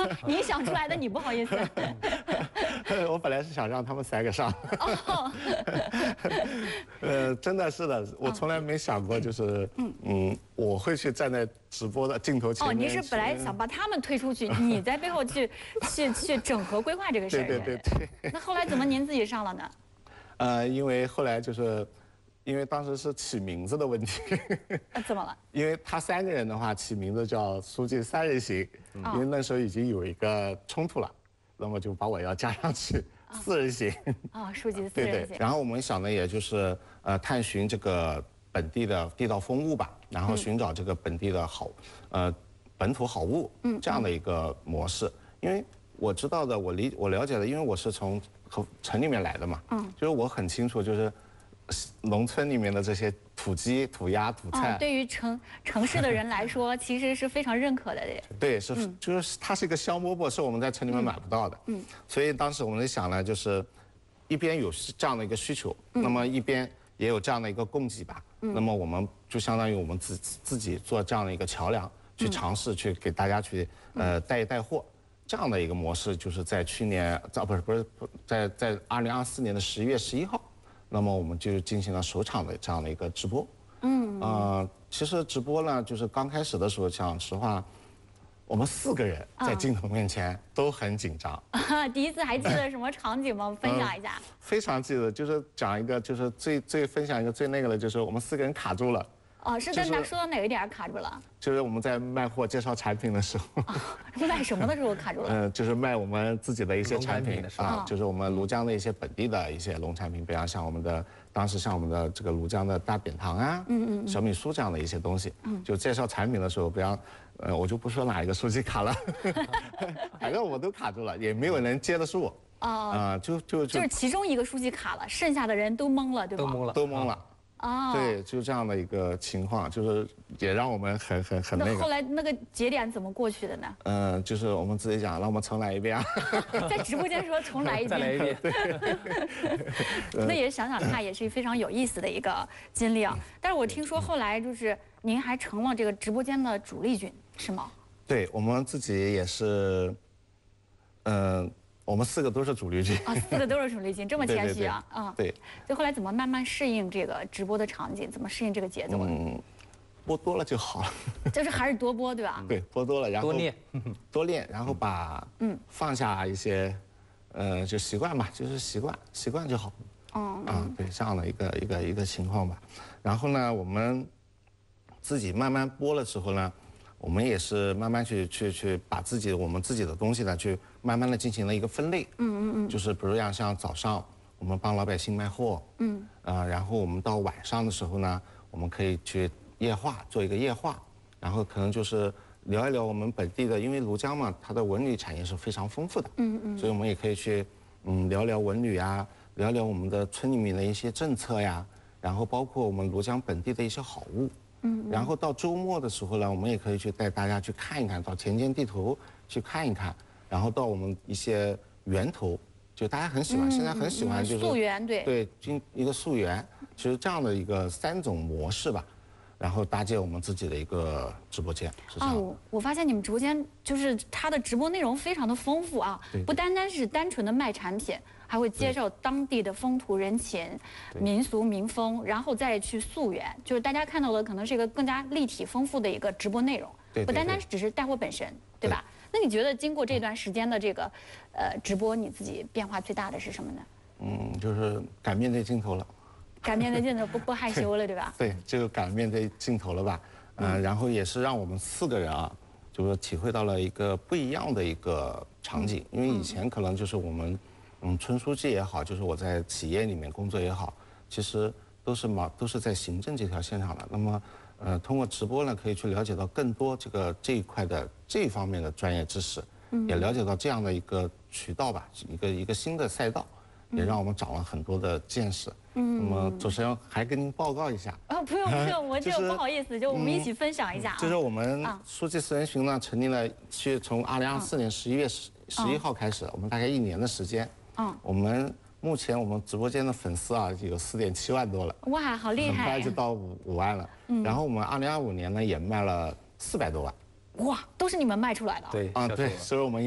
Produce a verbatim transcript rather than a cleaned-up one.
你想出来的，你不好意思。 我本来是想让他们三个上。哦。呃，真的是的，我从来没想过，就是嗯嗯，我会去站在直播的镜头前面。 哦，你是本来想把他们推出去，你在背后去去去整合规划这个事儿。 对对对对。 那后来怎么您自己上了呢？ 呃，因为后来就是。因为当时是起名字的问题。 啊，怎么了？ 因为他三个人的话，起名字叫书记三人行，因为那时候已经有一个冲突了，那么就把我要加上去，四人行。 啊，书记四人行。 对对。然后我们想的也就是呃，探寻这个本地的地道风物吧，然后寻找这个本地的好，呃，本土好物，嗯，这样的一个模式。因为我知道的，我理我了解的，因为我是从城里面来的嘛，嗯，就是我很清楚，就是。农村里面的这些土鸡、土鸭、土菜， 哦、对于城城市的人来说，其实是非常认可的。 对，是、嗯、就是它是一个香饽饽，是我们在城里面买不到的。嗯，所以当时我们想呢，就是一边有这样的一个需求，嗯、那么一边也有这样的一个供给吧。嗯，那么我们就相当于我们自自己做这样的一个桥梁，去尝试去给大家去呃带一带货。这样的一个模式，就是在去年啊不是不是在在二零二四年的十一月十一号。那么我们就进行了首场的这样的一个直播，嗯，呃，其实直播呢，就是刚开始的时候，讲实话，我们四个人在镜头面前都很紧张。 啊，第一次还记得什么场景吗？分享一下。 非常记得，就是讲一个，就是最最分享一个最那个的，就是我们四个人卡住了。 哦，是在哪说到哪个点卡住了？ 就是我们在卖货介绍产品的时候。 卖什么的时候卡住了？ 嗯，就是卖我们自己的一些产品啊，就是我们庐江的一些本地的一些农产品，比方像我们的当时像我们的这个庐江的大扁糖啊，嗯嗯，小米酥这样的一些东西，嗯，就介绍产品的时候，比方，呃，我就不说哪一个书记卡了，反正我都卡住了，也没有人接得住。哦，啊，就就就是其中一个书记卡了，剩下的人都懵了，对吧？ 都懵了， 都懵了。 哦， 对，就这样的一个情况，就是也让我们很很很那个。 那后来那个节点怎么过去的呢？ 嗯，就是我们自己讲，让我们重来一遍啊。 在直播间说重来一遍。 再来一遍。 那也想想看，也是非常有意思的一个经历啊。但是我听说后来就是您还成了这个直播间的主力军，是吗？ 对，我们自己也是，嗯。我们四个都是主力军啊，四个都是主力军，这么谦虚啊， 嗯，对。 所以后来怎么慢慢适应这个直播的场景，怎么适应这个节奏？ 嗯，播多了就好了。 就是还是多播，对吧？ 对，播多了，然后多练， 多练，然后把嗯放下一些，呃，就习惯吧，就是习惯，习惯就好。哦。啊，对，这样的一个一个一个情况吧。然后呢，我们自己慢慢播了之后呢。我们也是慢慢去去去把自己我们自己的东西呢，去慢慢的进行了一个分类。嗯嗯嗯。就是比如像像早上我们帮老百姓卖货。嗯。啊，然后我们到晚上的时候呢，我们可以去夜话，做一个夜话，然后可能就是聊一聊我们本地的，因为庐江嘛，它的文旅产业是非常丰富的。嗯嗯。所以我们也可以去嗯聊聊文旅啊，聊聊我们的村里面的一些政策呀，然后包括我们庐江本地的一些好物。嗯，然后到周末的时候呢，我们也可以去带大家去看一看，到田间地头去看一看，然后到我们一些源头，就大家很喜欢，现在很喜欢就是溯源，对对，进一个溯源，其实这样的一个三种模式吧，然后搭建我们自己的一个直播间。 啊，我我发现你们直播间就是它的直播内容非常的丰富啊，不单单是单纯的卖产品。还会介绍当地的风土人情、民俗民风，然后再去溯源，就是大家看到的可能是一个更加立体丰富的一个直播内容，不单单只是带货本身，对吧？那你觉得经过这段时间的这个呃直播，你自己变化最大的是什么呢？ 嗯，就是敢面对镜头了， 敢面对镜头，不不害羞了，对吧？ 对，就敢面对镜头了吧？嗯，然后也是让我们四个人啊，就是体会到了一个不一样的一个场景，因为以前可能就是我们。嗯，村书记也好，就是我在企业里面工作也好，其实都是嘛，都是在行政这条线上的。那么，呃，通过直播呢，可以去了解到更多这个这一块的这一方面的专业知识，嗯，也了解到这样的一个渠道吧，一个一个新的赛道，也让我们长了很多的见识。嗯，那么主持人还跟您报告一下。 啊，不用不用，我就不好意思，就我们一起分享一下啊。 就是我们书记四人行呢，成立了，去从二零二四年十一月十十一号开始，我们大概一年的时间。嗯，我们目前我们直播间的粉丝啊有四点七万多了， 哇，好厉害！ 很快就到五五万了。嗯，然后我们二零二五年呢也卖了四百多万， 哇，都是你们卖出来的。 对， 啊对，所以我们。